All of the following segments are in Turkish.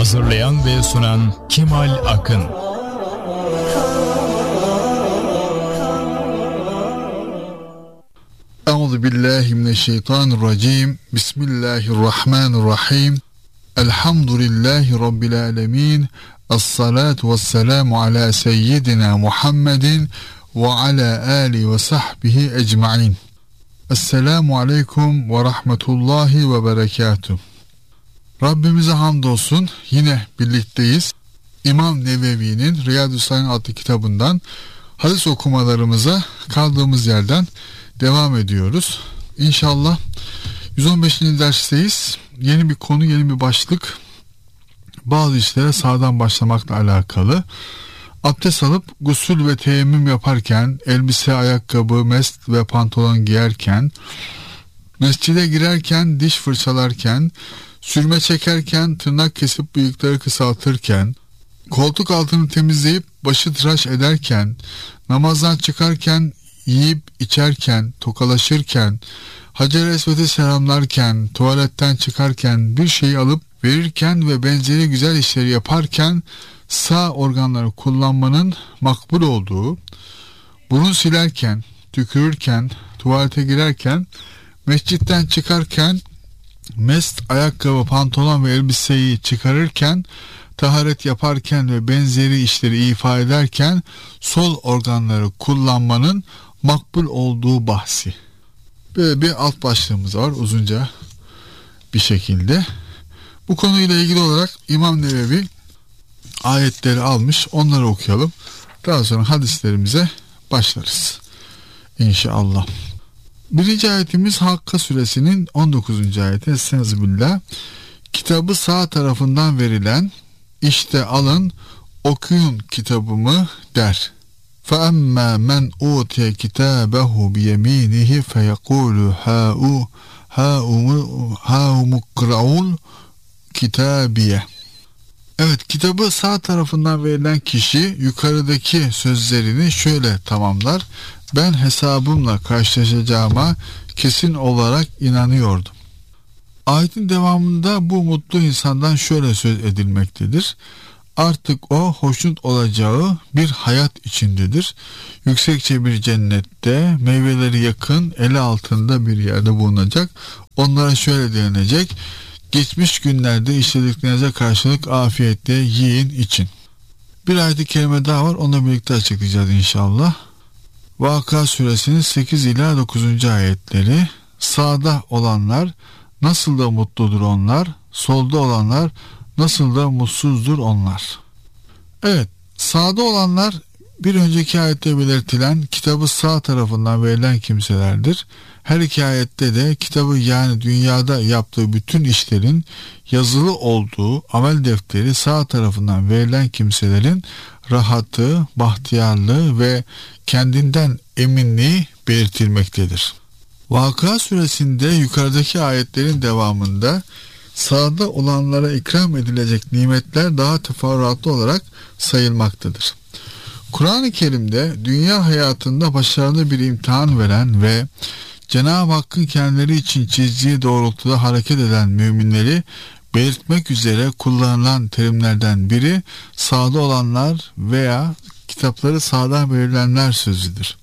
Hazırlayan ve sunan Kemal Akın. Euzubillahimineşşeytanirracim. Bismillahirrahmanirrahim. Elhamdülillahi Rabbil alemin. Esselatu vesselamu ala seyyidina Muhammedin ve ala alihi ve sahbihi ecma'in. Esselamu aleyküm ve rahmetullahi ve berekatuhu. Rabbimize hamdolsun, yine birlikteyiz. İmam Nevevi'nin Riyadü's-Salihin adlı kitabından hadis okumalarımıza kaldığımız yerden devam ediyoruz. İnşallah 115. dersteyiz. Yeni bir konu, yeni bir başlık. Bazı işlere sağdan başlamakla alakalı. Abdest alıp gusül ve teyemmüm yaparken, elbise, ayakkabı, mest ve pantolon giyerken, mescide girerken, diş fırçalarken, sürme çekerken, tırnak kesip bıyıkları kısaltırken, koltuk altını temizleyip başı tıraş ederken, namazdan çıkarken, yiyip içerken, tokalaşırken, Hacer-i Esved'i selamlarken, tuvaletten çıkarken, bir şeyi alıp verirken ve benzeri güzel işleri yaparken sağ organları kullanmanın makbul olduğu, burun silerken, tükürürken, tuvalete girerken, mescitten çıkarken, mest, ayakkabı, pantolon ve elbiseyi çıkarırken, taharet yaparken ve benzeri işleri ifa ederken sol organları kullanmanın makbul olduğu bahsi. Böyle bir alt başlığımız var uzunca bir şekilde. Bu konuyla ilgili olarak İmam Nevevi ayetleri almış, onları okuyalım. Daha sonra hadislerimize başlarız İnşallah. Birinci ayetimiz Hakka suresinin 19. ayeti. Estağfirullah. Kitabı sağ tarafından verilen, işte alın okuyun kitabımı der. فَأَمَّا مَنْ اُوْتِيَ كِتَابَهُ بِيَم۪ينِهِ فَيَقُولُ هَاُمُ اقْرَعُوا كِتَابِيَ. Evet, kitabı sağ tarafından verilen kişi yukarıdaki sözlerini şöyle tamamlar: ben hesabımla karşılaşacağıma kesin olarak inanıyordum. Ayetin devamında bu mutlu insandan şöyle söz edilmektedir: artık o hoşnut olacağı bir hayat içindedir. Yüksekçe bir cennette, meyveleri yakın, eli altında bir yerde bulunacak. Onlara şöyle denilecek: geçmiş günlerde işlediklerinize karşılık afiyetle yiyin için. Bir ayet-i kerime daha var, onunla birlikte açıklayacağız inşallah. Vakıa suresinin 8 ila 9. ayetleri. Sağda olanlar nasıl da mutludur onlar, solda olanlar nasıl da mutsuzdur onlar. Evet, sağda olanlar bir önceki ayette belirtilen kitabı sağ tarafından verilen kimselerdir. Her iki ayette de kitabı, yani dünyada yaptığı bütün işlerin yazılı olduğu amel defteri sağ tarafından verilen kimselerin rahatı, bahtiyarlığı ve kendinden eminliği belirtilmektedir. Vakıa suresinde yukarıdaki ayetlerin devamında sağda olanlara ikram edilecek nimetler daha teferruatlı olarak sayılmaktadır. Kur'an-ı Kerim'de dünya hayatında başarılı bir imtihan veren ve Cenab-ı Hakk'ın kendileri için çizdiği doğrultuda hareket eden müminleri belirtmek üzere kullanılan terimlerden biri sağda olanlar veya kitapları sağdan verilenler sözüdür.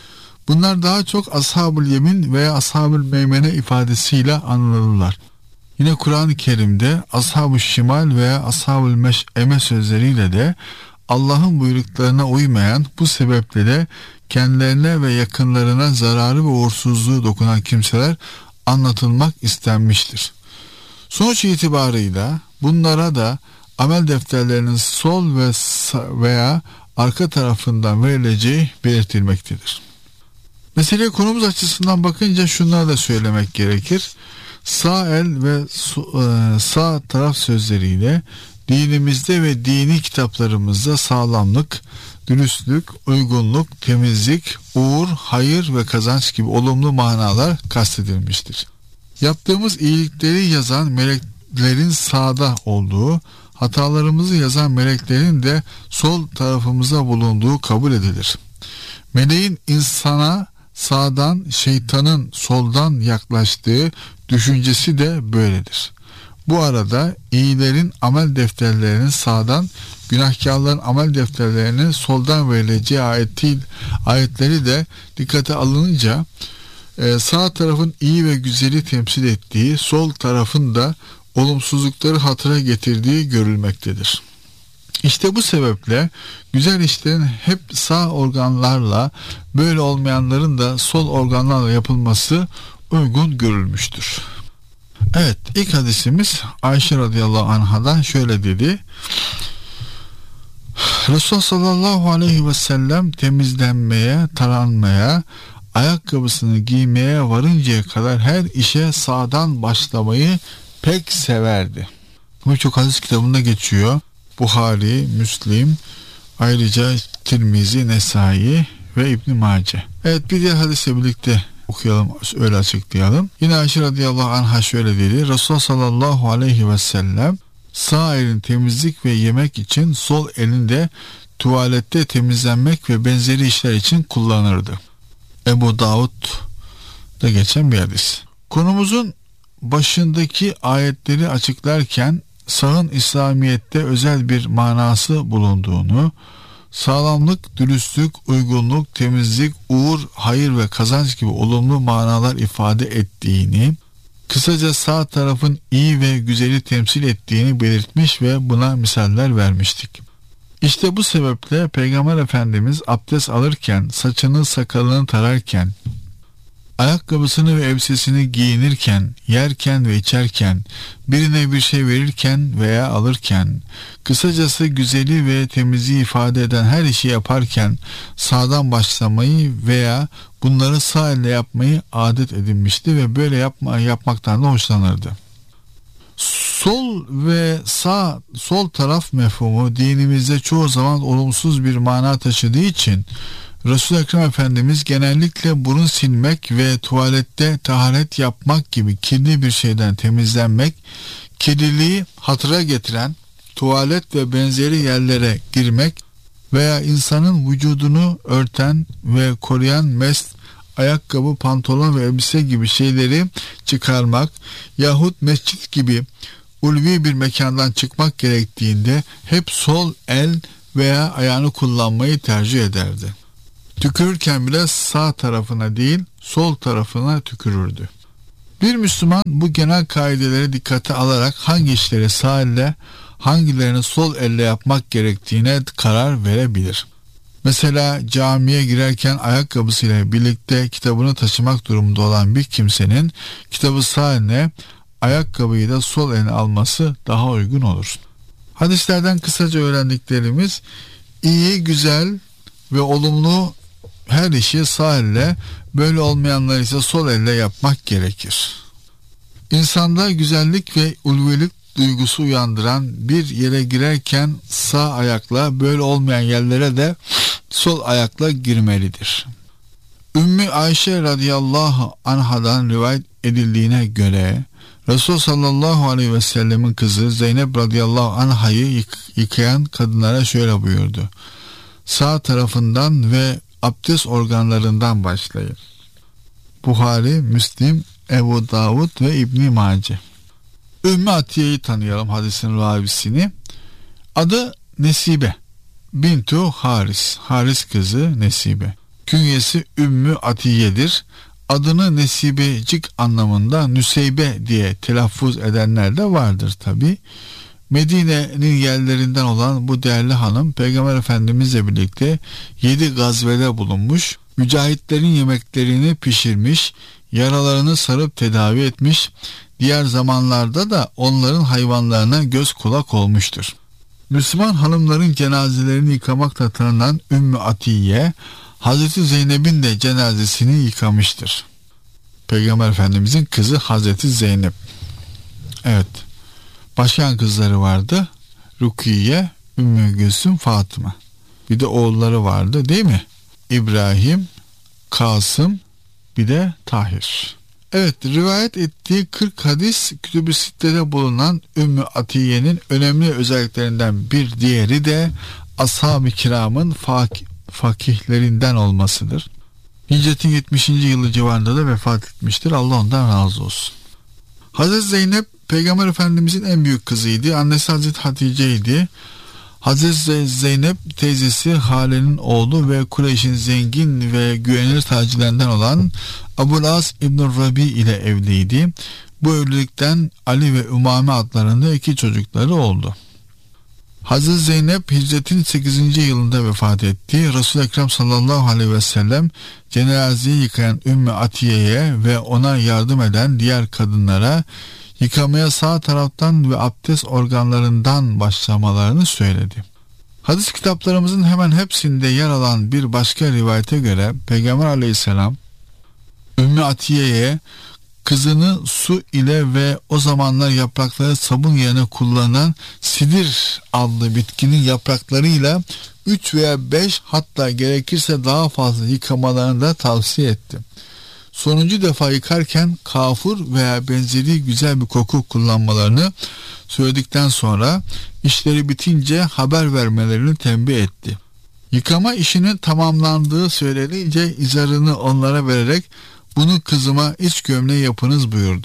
Bunlar daha çok ashab-ül yemin veya ashab-ül meymene ifadesiyle anılırlar. Yine Kur'an-ı Kerim'de ashab-ı şimal veya ashab-ül meş'eme sözleriyle de Allah'ın buyruklarına uymayan, bu sebeple de kendilerine ve yakınlarına zararı ve uğursuzluğu dokunan kimseler anlatılmak istenmiştir. Sonuç itibarıyla bunlara da amel defterlerinin sol veya arka tarafından verileceği belirtilmektedir. Meseleye konumuz açısından bakınca şunları da söylemek gerekir. Sağ el ve sağ taraf sözleriyle dinimizde ve dini kitaplarımızda sağlamlık, dürüstlük, uygunluk, temizlik, uğur, hayır ve kazanç gibi olumlu manalar kastedilmiştir. Yaptığımız iyilikleri yazan meleklerin sağda olduğu, hatalarımızı yazan meleklerin de sol tarafımızda bulunduğu kabul edilir. Meleğin insana sağdan, şeytanın soldan yaklaştığı düşüncesi de böyledir. Bu arada iyilerin amel defterlerinin sağdan, günahkarların amel defterlerinin soldan verileceği ayetleri de dikkate alınınca sağ tarafın iyi ve güzeli temsil ettiği, sol tarafın da olumsuzlukları hatıra getirdiği görülmektedir. İşte bu sebeple güzel işlerin hep sağ organlarla, böyle olmayanların da sol organlarla yapılması uygun görülmüştür. Evet, ilk hadisimiz Ayşe radıyallahu anhadan şöyle dedi. Resulullah sallallahu aleyhi ve sellem temizlenmeye, taranmaya, ayakkabısını giymeye varıncaya kadar her işe sağdan başlamayı pek severdi. Bu çok hadis kitabında geçiyor. Buhari, Müslim, ayrıca Tirmizi, Nesai ve İbn Mace. Evet, bir diğer hadisle birlikte okuyalım, öyle açıklayalım. Yine Ayşe radıyallahu anha şöyle dedi. Resulullah sallallahu aleyhi ve sellem sağ elin temizlik ve yemek için, sol elinde tuvalette temizlenmek ve benzeri işler için kullanırdı. Ebu Davud'da geçen bir hadis. Konumuzun başındaki ayetleri açıklarken sağın İslamiyet'te özel bir manası bulunduğunu, sağlamlık, dürüstlük, uygunluk, temizlik, uğur, hayır ve kazanç gibi olumlu manalar ifade ettiğini, kısaca sağ tarafın iyi ve güzeli temsil ettiğini belirtmiş ve buna misaller vermiştik. İşte bu sebeple Peygamber Efendimiz abdest alırken, saçını sakalını tararken, ayakkabısını ve elbisesini giyinirken, yerken ve içerken, birine bir şey verirken veya alırken, kısacası güzeli ve temizliği ifade eden her işi yaparken sağdan başlamayı veya bunları sağ elle yapmayı adet edinmişti ve böyle yapmaktan da hoşlanırdı. Sol taraf mefhumu dinimizde çoğu zaman olumsuz bir mana taşıdığı için Resul-i Ekrem Efendimiz genellikle burun silmek ve tuvalette taharet yapmak gibi kirli bir şeyden temizlenmek, kirliliği hatıra getiren tuvalet ve benzeri yerlere girmek veya insanın vücudunu örten ve koruyan mest, ayakkabı, pantolon ve elbise gibi şeyleri çıkarmak yahut mescit gibi ulvi bir mekandan çıkmak gerektiğinde hep sol el veya ayağını kullanmayı tercih ederdi. Tükürürken bile sağ tarafına değil sol tarafına tükürürdü. Bir Müslüman bu genel kaideleri dikkate alarak hangi işleri sağ elle, hangilerini sol elle yapmak gerektiğine karar verebilir. Mesela camiye girerken ayakkabısıyla birlikte kitabını taşımak durumunda olan bir kimsenin kitabı sağ eline, ayakkabıyı da sol eline alması daha uygun olur. Hadislerden kısaca öğrendiklerimiz iyi, güzel ve olumlu her işi sağ elle, böyle olmayanları ise sol elle yapmak gerekir. İnsanda güzellik ve ulvilik duygusu uyandıran bir yere girerken sağ ayakla, böyle olmayan yerlere de sol ayakla girmelidir. Ümmü Ayşe radıyallahu anhadan rivayet edildiğine göre Resulullah sallallahu aleyhi ve sellemin kızı Zeynep radıyallahu anhayı yıkayan kadınlara şöyle buyurdu. Sağ tarafından ve abdest organlarından başlayın. Buhari, Müslim, Ebu Davud ve İbn Mace. Ümmü Atiye'yi tanıyalım, hadisin ravisini. Adı Nesibe Bintu Haris. Haris kızı Nesibe. Künyesi Ümmü Atiye'dir. Adını Nesibecik anlamında Nüseybe diye telaffuz edenler de vardır tabi. Medine'nin yerlerinden olan bu değerli hanım Peygamber Efendimizle birlikte 7 gazvede bulunmuş, mücahitlerin yemeklerini pişirmiş, yaralarını sarıp tedavi etmiş, diğer zamanlarda da onların hayvanlarına göz kulak olmuştur. Müslüman hanımların cenazelerini yıkamakla tanınan Ümmü Atiye, Hazreti Zeynep'in de cenazesini yıkamıştır. Peygamber Efendimizin kızı Hazreti Zeynep. Evet. Başka kızları vardı. Rukiye, Ümmü Gülsüm, Fatıma. Bir de oğulları vardı değil mi? İbrahim, Kasım, bir de Tahir. Evet, rivayet ettiği 40 hadis Kütüb-i Sitte'de bulunan Ümmü Atiye'nin önemli özelliklerinden bir diğeri de ashab-ı kiramın fakihlerinden olmasıdır. Hicretin 70. yılı civarında da vefat etmiştir. Allah ondan razı olsun. Hazreti Zeynep Peygamber Efendimizin en büyük kızıydı. Annesi Hazreti Hatice'ydi. Hazreti Zeynep teyzesi Hale'nin oğlu ve Kureyş'in zengin ve güvenilir tacirlerinden olan Ebu'l-As İbn Rabi ile evliydi. Bu evlilikten Ali ve Ümame adlarında 2 çocukları oldu. Hazreti Zeynep hicretin 8. yılında vefat etti. Resul-i Ekrem sallallahu aleyhi ve sellem cenazeyi yıkayan Ümmü Atiye'ye ve ona yardım eden diğer kadınlara yıkamaya sağ taraftan ve abdest organlarından başlamalarını söyledi. Hadis kitaplarımızın hemen hepsinde yer alan bir başka rivayete göre Peygamber aleyhisselam Ümmü Atiye'ye kızını su ile ve o zamanlar yaprakları sabun yerine kullanılan sidir adlı bitkinin yapraklarıyla 3 veya 5 hatta gerekirse daha fazla yıkamalarını da tavsiye etti. Sonuncu defa yıkarken kafur veya benzeri güzel bir koku kullanmalarını söyledikten sonra işleri bitince haber vermelerini tembih etti. Yıkama işinin tamamlandığı söylenince izarını onlara vererek bunu kızıma iç gömleği yapınız buyurdu.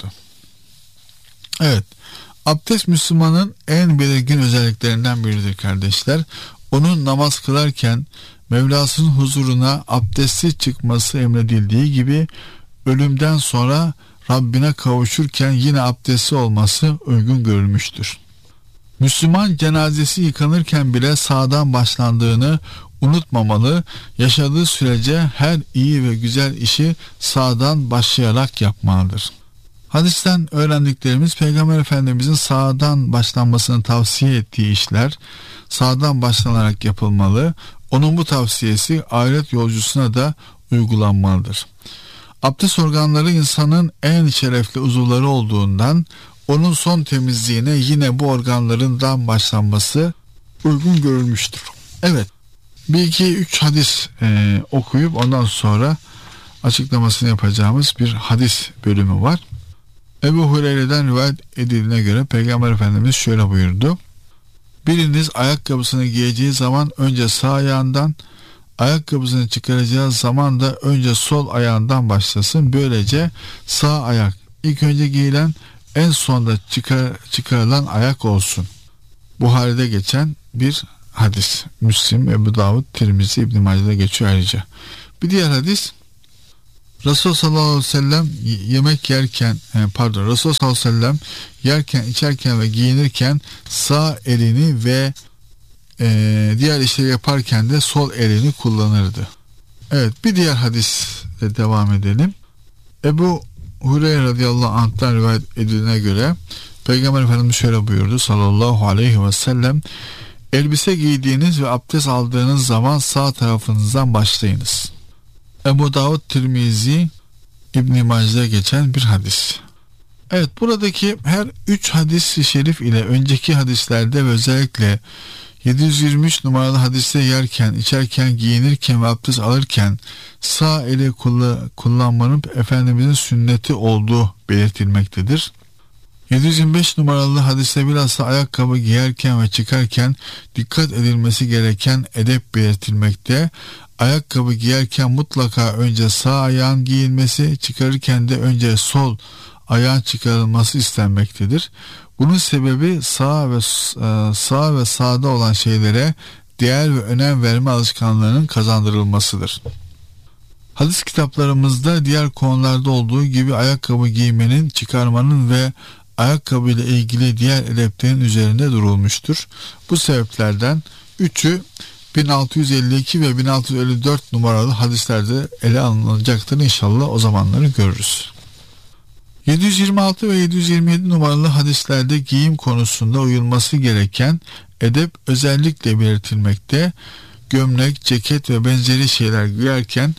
Evet, abdest Müslümanın en belirgin özelliklerinden biridir kardeşler. Onun namaz kılarken Mevlasının huzuruna abdestsiz çıkması emredildiği gibi ölümden sonra Rabbine kavuşurken yine abdestli olması uygun görülmüştür. Müslüman cenazesi yıkanırken bile sağdan başlandığını unutmamalı, yaşadığı sürece her iyi ve güzel işi sağdan başlayarak yapmalıdır. Hadisten öğrendiklerimiz Peygamber Efendimizin sağdan başlanmasını tavsiye ettiği işler sağdan başlanarak yapılmalı. Onun bu tavsiyesi ahiret yolcusuna da uygulanmalıdır. Abdest organları insanın en şerefli uzuvları olduğundan onun son temizliğine yine bu organlarından başlanması uygun görülmüştür. Evet, 1-2-3 hadis okuyup ondan sonra açıklamasını yapacağımız bir hadis bölümü var. Ebu Hureyre'den rivayet edildiğine göre Peygamber Efendimiz şöyle buyurdu. Biriniz ayakkabısını giyeceği zaman önce sağ ayağından, ayakkabısını çıkaracağı zaman da önce sol ayağından başlasın. Böylece sağ ayak ilk önce giyilen, en sonda çıkarılan ayak olsun. Buhari'de geçen bir hadis. Müslim, Ebu Davud, Tirmizi, İbn Mace'de geçiyor ayrıca. Bir diğer hadis, Resulullah sallallahu aleyhi ve sellem Resulullah sallallahu aleyhi ve sellem yerken, içerken ve giyinirken sağ elini ve diğer işleri yaparken de sol elini kullanırdı. Evet, bir diğer hadisle devam edelim. Ebu Hureyre radıyallahu anh'tan rivayet edildiğine göre Peygamber Efendimiz şöyle buyurdu sallallahu aleyhi ve sellem: elbise giydiğiniz ve abdest aldığınız zaman sağ tarafınızdan başlayınız. Ebu Davud, Tirmizi, İbn-i Mace'de geçen bir hadis. Evet, buradaki her 3 hadis-i şerif ile önceki hadislerde ve özellikle 723 numaralı hadiste yerken, içerken, giyinirken ve abdest alırken sağ eli kullanmanın Efendimizin sünneti olduğu belirtilmektedir. 725 numaralı hadiste bilhassa ayakkabı giyerken ve çıkarken dikkat edilmesi gereken edep belirtilmekte. Ayakkabı giyerken mutlaka önce sağ ayağın giyilmesi, çıkarırken de önce sol ayağın çıkarılması istenmektedir. Bunun sebebi sağ ve sağda olan şeylere değer ve önem verme alışkanlığının kazandırılmasıdır. Hadis kitaplarımızda diğer konularda olduğu gibi ayakkabı giymenin, çıkarmanın ve ayakkabı ile ilgili diğer edeplerin üzerinde durulmuştur. Bu sebeplerden 3'ü 1652 ve 1654 numaralı hadislerde ele alınacaktır. İnşallah o zamanları görürüz. 726 ve 727 numaralı hadislerde giyim konusunda uyulması gereken edep özellikle belirtilmekte. Gömlek, ceket ve benzeri şeyler giyerken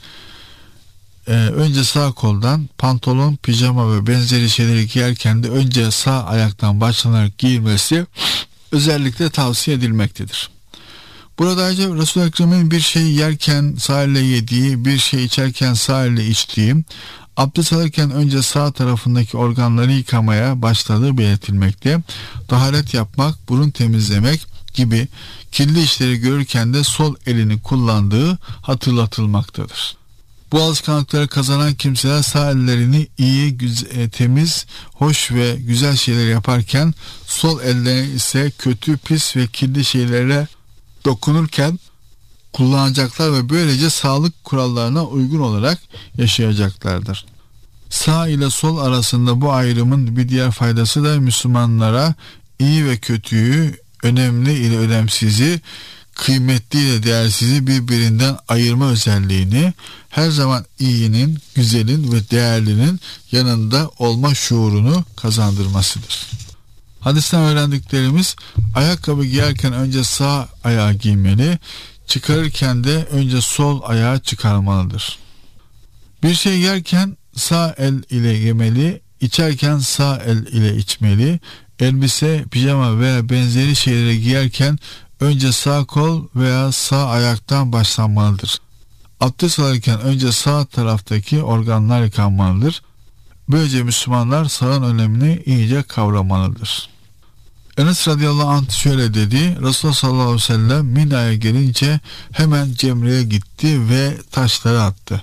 önce sağ koldan, pantolon, pijama ve benzeri şeyleri giyerken de önce sağ ayaktan başlanarak giyilmesi özellikle tavsiye edilmektedir. Burada ayrıca Resul-i Ekrem'in bir şey yerken sağ elle yediği, bir şey içerken sağ elle içtiği, abdest alırken önce sağ tarafındaki organları yıkamaya başladığı belirtilmekte. Taharet yapmak, burun temizlemek gibi kirli işleri görürken de sol elini kullandığı hatırlatılmaktadır. Bu alışkanlıkları kazanan kimseler sağ ellerini iyi, temiz, hoş ve güzel şeyler yaparken sol ellerini ise kötü, pis ve kirli şeylere dokunurken kullanacaklar ve böylece sağlık kurallarına uygun olarak yaşayacaklardır. Sağ ile sol arasında bu ayrımın bir diğer faydası da Müslümanlara iyi ve kötüyü, önemli ile önemsizi, kıymetli ile değersizi birbirinden ayırma özelliğini, her zaman iyinin, güzelin ve değerlinin yanında olma şuurunu kazandırmasıdır. Hadisten öğrendiklerimiz: ayakkabı giyerken önce sağ ayağı giymeli, çıkarırken de önce sol ayağı çıkarmalıdır. Bir şey yerken sağ el ile yemeli, içerken sağ el ile içmeli. Elbise, pijama veya benzeri şeyleri giyerken önce sağ kol veya sağ ayaktan başlanmalıdır. Abdest alırken önce sağ taraftaki organlar yıkanmalıdır. Böylece Müslümanlar sağın önemini iyice kavramalıdır. Enes radıyallahu anh şöyle dedi: Resulullah sallallahu aleyhi ve sellem Mina'ya gelince hemen Cemre'ye gitti ve taşları attı.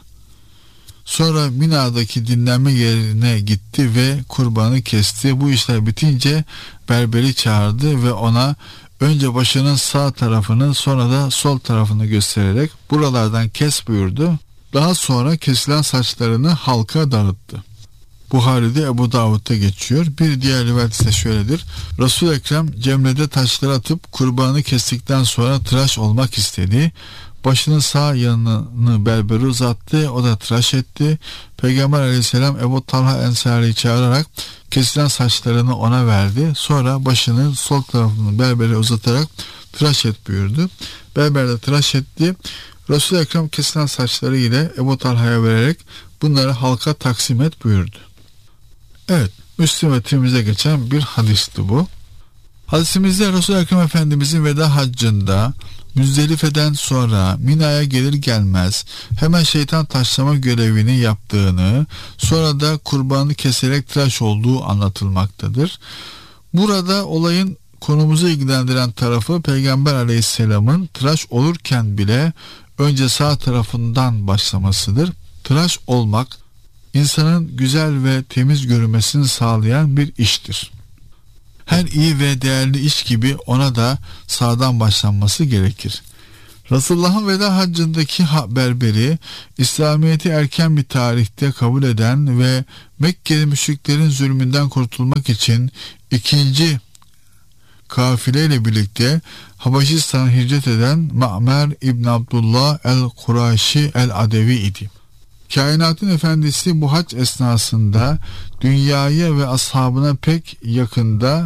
Sonra Mina'daki dinlenme yerine gitti ve kurbanı kesti. Bu işler bitince berberi çağırdı ve ona önce başının sağ tarafını sonra da sol tarafını göstererek buralardan kes buyurdu. Daha sonra kesilen saçlarını halka dağıttı. Buhari'de, Ebu Davud'da geçiyor. Bir diğer rivayet ise şöyledir: Resul-i Ekrem Cemre'de taşları atıp kurbanı kestikten sonra tıraş olmak istedi. Başının sağ yanını berberi uzattı. O da tıraş etti. Peygamber aleyhisselam Ebu Talha Ensari'yi çağırarak kesilen saçlarını ona verdi. Sonra başının sol tarafını berbere uzatarak tıraş et buyurdu. Berber de tıraş etti. Resul-i Ekrem kesilen saçları ile Ebu Talha'ya vererek bunları halka taksim et buyurdu. Evet, Müslim ve Tirmizi'de geçen bir hadisti bu. Hadisimizde Resul-i Ekrem Efendimizin veda haccında Müzdelife'den sonra Mina'ya gelir gelmez hemen şeytan taşlama görevini yaptığını, sonra da kurbanı keserek tıraş olduğu anlatılmaktadır. Burada olayın konumuzu ilgilendiren tarafı Peygamber aleyhisselamın tıraş olurken bile önce sağ tarafından başlamasıdır. Tıraş olmak insanın güzel ve temiz görünmesini sağlayan bir iştir. Her iyi ve değerli iş gibi ona da sağdan başlanması gerekir. Resulullah'ın veda haccındaki berberi, İslamiyet'i erken bir tarihte kabul eden ve Mekkeli müşriklerin zulmünden kurtulmak için ikinci kafileyle birlikte Habeşistan'a hicret eden Ma'mer İbn Abdullah el-Kurayşi el-Adevi idi. Kainatın efendisi bu hac esnasında dünyaya ve ashabına pek yakında